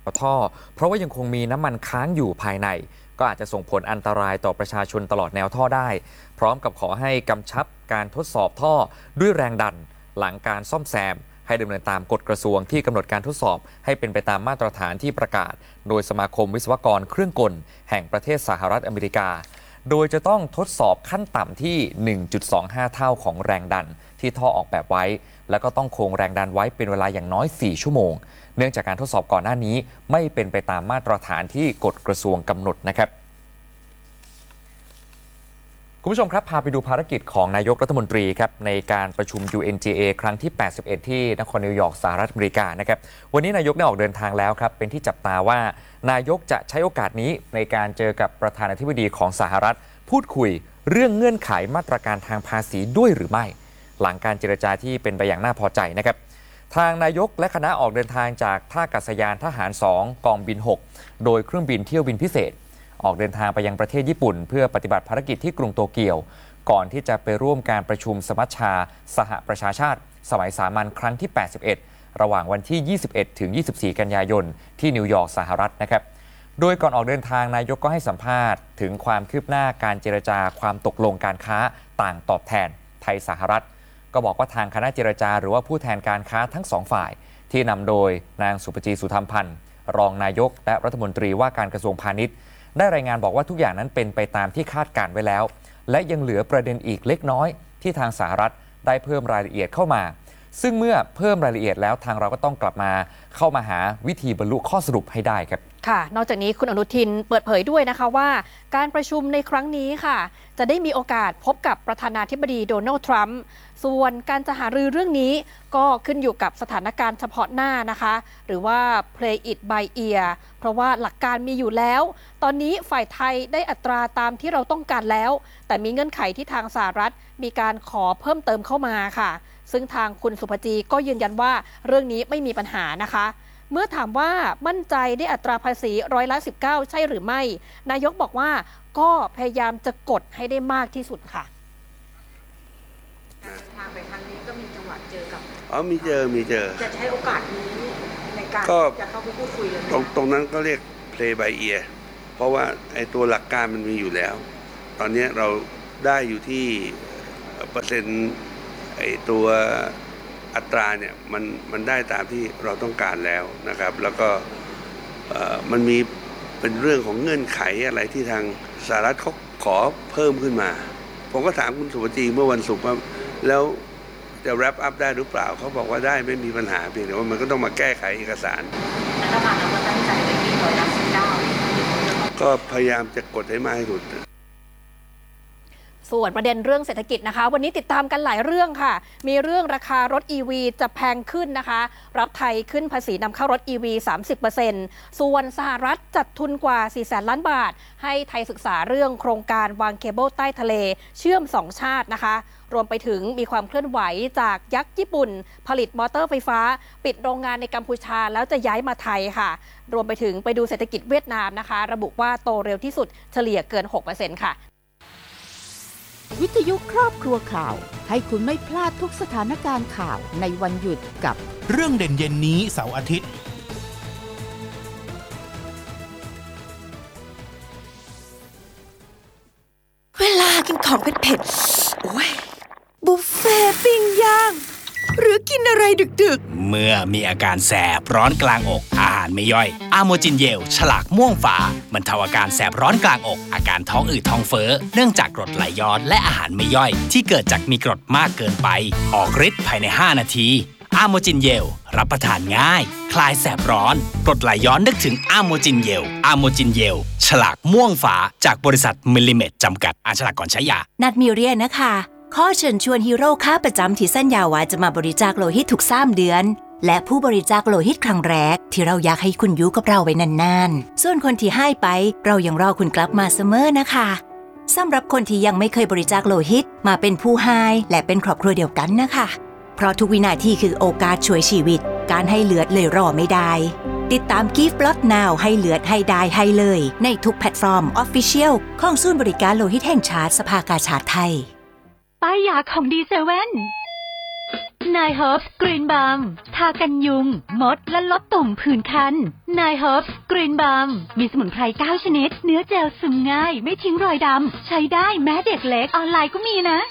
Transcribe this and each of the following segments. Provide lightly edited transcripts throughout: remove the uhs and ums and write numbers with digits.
ท่อเพราะว่ายังคงมีน้ำมันค้างอยู่ภายในก็อาจจะส่งผลอันตรายต่อประชาชนตลอดแนวท่อได้พร้อมกับขอให้กำชับการทดสอบท่อด้วยแรงดันหลังการซ่อมแซมให้ดำเนินตามกฎกระทรวงที่กำหนดการทดสอบให้เป็นไปตามมาตรฐานที่ประกาศโดยสมาคมวิศวกรเครื่องกลแห่งประเทศสหรัฐอเมริกาโดยจะต้องทดสอบขั้นต่ำที่ 1.25 เท่าของแรงดันที่ท่อออกแบบไว้แล้วก็ต้องคงแรงดันไว้เป็นเวลาอย่างน้อย 4 ชั่วโมงเนื่องจากการทดสอบก่อนหน้านี้ไม่เป็นไปตามมาตรฐานที่กฎกระทรวงกำหนดนะครับคุณผู้ชมครับพาไปดูภารกิจของนายกรัฐมนตรีครับในการประชุม UNGA ครั้งที่ 81 ที่นครนิวยอร์กสหรัฐอเมริกานะครับวันนี้นายกได้ออกเดินทางแล้วครับเป็นที่จับตาว่านายกจะใช้โอกาสนี้ในการเจอกับประธานาธิบดีของสหรัฐพูดคุยเรื่องเงื่อนไขมาตรการทางภาษีด้วยหรือไม่หลังการเจรจาที่เป็นไปอย่างน่าพอใจนะครับทางนายกและคณะออกเดินทางจากท่าอากาศยานทหาร 2 กองบิน 6 โดยเครื่องบินเที่ยวบินพิเศษออกเดินทางไปยังประเทศญี่ปุ่นเพื่อปฏิบัติภารกิจที่กรุงโตเกียวก่อนที่จะไปร่วมการประชุมสมัชชาสหประชาชาติสมัยสามัญครั้งที่ 81 ระหว่างวันที่ 21 ถึง 24 กันยายนที่นิวยอร์กสหรัฐนะครับโดยก่อนออกเดินทางนายกก็ให้สัมภาษณ์ถึงความคืบหน้าการเจรจาความตกลงการค้าต่างตอบแทนไทยสหรัฐก็บอกว่าทางคณะเจรจาหรือว่าผู้แทนการค้าทั้งสองฝ่ายที่นำโดยนางสุปจีสุธรรมพันธ์รองนายกและรัฐมนตรีว่าการกระทรวงพาณิชย์ได้รายงานบอกว่าทุกอย่างนั้นเป็นไปตามที่คาดการไว้แล้วและยังเหลือประเด็นอีกเล็กน้อยที่ทางสหรัฐได้เพิ่มรายละเอียดเข้ามาซึ่งเมื่อเพิ่มรายละเอียดแล้วทางเราก็ต้องกลับมาเข้ามาหาวิธีบรรลุข้อสรุปให้ได้ครับค่ะนอกจากนี้คุณอนุทินเปิดเผยด้วยนะคะว่าการประชุมในครั้งนี้ค่ะจะได้มีโอกาสพบกับประธานาธิบดีโดนัลด์ทรัมป์ส่วนการจะหารือเรื่องนี้ก็ขึ้นอยู่กับสถานการณ์เฉพาะหน้านะคะหรือว่า play it by ear เพราะว่าหลักการมีอยู่แล้วตอนนี้ฝ่ายไทยได้อัตราตามที่เราต้องการแล้วแต่มีเงื่อนไขที่ทางสหรัฐมีการขอเพิ่มเติมเข้ามาค่ะซึ่งทางคุณสุภจีก็ยืนยันว่าเรื่องนี้ไม่มีปัญหานะคะเมื่อถามว่ามั่นใจได้อัตราภาษี19%ใช่หรือไม่นายกบอกว่าก็พยายามจะกดให้ได้มากที่สุดค่ะทางไปครั้งนี้ก็มีจังหวะเจอกับมีเจอจะใช้โอกาสนี้ในการจะเข้าไปพูดคุยเลยตรงนั้นก็เรียก play by ear เพราะว่าไอ้ตัวหลักการมันมีอยู่แล้วตอนนี้เราได้อยู่ที่เปอร์เซ็นต์ไอ้ตัวอัตราเนี่ยมันได้ตามที่เราต้องการแล้วนะครับแล้วก็มันมีเป็นเรื่องของเงื่อนไขอะไรที่ทางสหรัฐเขาขอเพิ่มขึ้นมาผมก็ถามคุณสุภจีเมื่อวันศุกร์ว่าแล้วจะ wrap up ได้หรือเปล่าเขาบอกว่าได้ไม่มีปัญหาเพียงแต่ว่ามันก็ต้องมาแก้ไขเอกสารรัฐบาลเราก็ตั้งใจไปที่19% ก็พยายามจะกดให้มากที่สุดส่วนประเด็นเรื่องเศรษฐกิจนะคะวันนี้ติดตามกันหลายเรื่องค่ะมีเรื่องราคารถ EV จะแพงขึ้นนะคะรัฐไทยขึ้นภาษีนำเข้ารถ EV 30% ส่วนสหรัฐจัดทุนกว่า 400,000 ล้านบาทให้ไทยศึกษาเรื่องโครงการวางเคเบิลใต้ทะเลเชื่อม2ชาตินะคะรวมไปถึงมีความเคลื่อนไหวจากยักษ์ญี่ปุ่นผลิตมอเตอร์ไฟฟ้าปิดโรงงานในกัมพูชาแล้วจะย้ายมาไทยค่ะรวมไปถึงไปดูเศรษฐกิจเวียดนามนะคะระบุว่าโตเร็วที่สุดเฉลี่ยเกิน 6% ค่ะวิทยุครอบครัวข่าวให้คุณไม่พลาดทุกสถานการณ์ข่าวในวันหยุดกับเรื่องเด่นเย็นนี้เสาร์อาทิตย์เวลากินของเผ็ดๆโอ้ยบุฟเฟ่ปิ้งย่างหรือกินอะไรดึกๆเมื่อมีอาการแสบร้อนกลางอกอาหารไม่ย่อยอะโมจินเยลฉลากม่วงฝาบรรเทาอาการแสบร้อนกลางอกอาการท้องอืดท้องเฟ้อเนื่องจากกรดไหลย้อนและอาหารไม่ย่อยที่เกิดจากมีกรดมากเกินไปออกฤทธิ์ภายใน5นาทีอะโมจินเยลรับประทานง่ายคลายแสบร้อนกรดไหลย้อนนึกถึงอะโมจินเยลอะโมจินเยลฉลากม่วงฝาจากบริษัทมิลลิเมตจำกัดอ่านฉลากก่อนใช้ยานัดมีเรียนนะคะข้อเชิญชวนฮีโร่ค้าประจำที่สัญญาว่าจะมาบริจาคโลหิตทุก3 เดือนและผู้บริจาคโลหิตครั้งแรกที่เราอยากให้คุณอยู่กับเราไว้นานๆส่วนคนที่ให้ไปเรายังรอคุณกลับมาเสมอนะคะสำหรับคนที่ยังไม่เคยบริจาคโลหิตมาเป็นผู้ให้และเป็นครอบครัวเดียวกันนะคะเพราะทุกวินาทีคือโอกาสช่วยชีวิตการให้เลือดเลยรอไม่ได้ติดตาม Give Blood Now ให้เลือดให้ได้ให้เลยในทุกแพลตฟอร์ม Official ของศูนย์บริการโลหิตแห่งชาติสภากาชาดไทยป้ายยาของดีเซเว่นนายเฮิร์บกรีนบัมทากันยุงมดและลดตุ่มผื่นคันนายเฮิร์บกรีนบัมมีสมุนไพร9ชนิดเนื้อเจลซึมง่ายไม่ทิ้งรอยดำใช้ได้แม้เด็กเล็กออนไลน์ก็มีนะ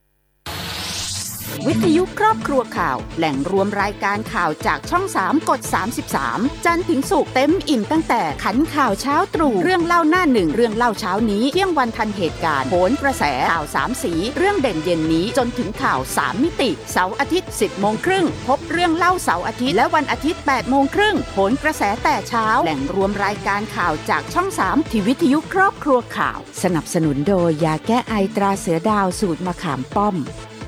วิทยุครอบครัวข่าวแหล่งรวมรายการข่าวจากช่อง3กด33จันทร์ถึงศุกร์เต็มอิ่มตั้งแต่ขันข่าวเช้าตรู่เรื่องเล่าหน้าหนึ่งเรื่องเล่าเช้านี้เที่ยงวันทันเหตุการณ์โหนกระแสข่าว3สีเรื่องเด่นเย็นนี้จนถึงข่าว3มิติเสาร์อาทิตย์ 10:30 นพบเรื่องเล่าเสาร์อาทิตย์และวันอาทิตย์ 8:30 นโหนกระแสแต่เช้าแหล่งรวมรายการข่าวจากช่อง3ที่วิทยุครอบครัวข่าวสนับสนุนโดยยาแก้ไอตราเสือดาวสูตรมะขามป้อม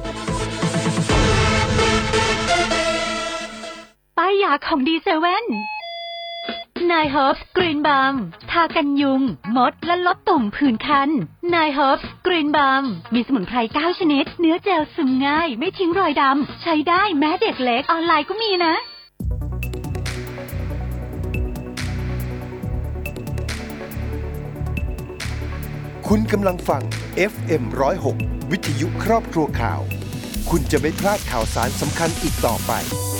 ป้ายยาของดีเซเว่นนายเฮิร์บกรีนบัมทากันยุงมดและลดตุ่มผื่นคันนายเฮิร์บกรีนบัมมีสมุนไพร9ชนิดเนื้อเจลซึมง่ายไม่ทิ้งรอยดำใช้ได้แม้เด็กเล็กออนไลน์ก็มีนะคุณกำลังฟัง FM 106 วิทยุครอบครัวข่าวคุณจะไม่พลาดข่าวสารสำคัญอีกต่อไป